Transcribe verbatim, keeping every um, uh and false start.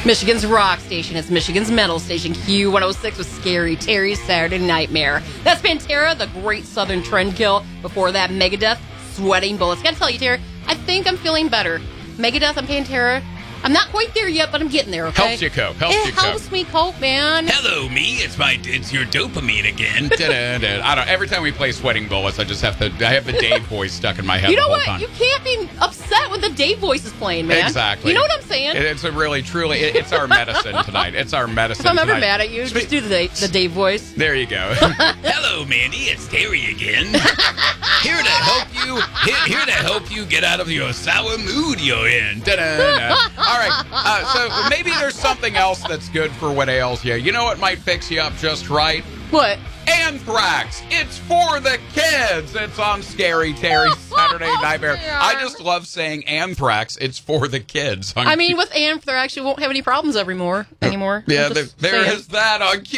Michigan's rock station. It's Michigan's metal station. Q one oh six with Scary Terry's Saturday Nightmare. That's Pantera, the great Southern Trendkill. Before that, Megadeth, Sweating Bullets. Gotta tell you, Terry, I think I'm feeling better. Megadeth and Pantera. I'm not quite there yet, but I'm getting there, okay? Helps you cope. Helps it you cope. helps me cope, man. Hello, me. It's my it's your dopamine again. I don't. Every time we play Sweating Bullets, I just have to. I have the Dave voice stuck in my head. You know the whole what? Time. You can't be upset when the Dave voice is playing, man. Exactly. You know what I'm saying? It, it's a really, truly. It, it's our medicine tonight. It's our medicine. If I'm ever tonight. mad at you, just do the the Dave voice. There you go. Hello, Mandy. It's Terry again. Here to help you. Here, here to help you get out of your sour mood you're in. Da-da-da. All right. Uh, so maybe there's something else that's good for what ails you. You know what might fix you up just right? What? Anthrax. It's for the kids. It's on Scary Terry's Saturday Nightmare. I just love saying anthrax. It's for the kids. I mean, with anthrax, you won't have any problems anymore. anymore. Yeah, I'm there, just there saying. is that on Q.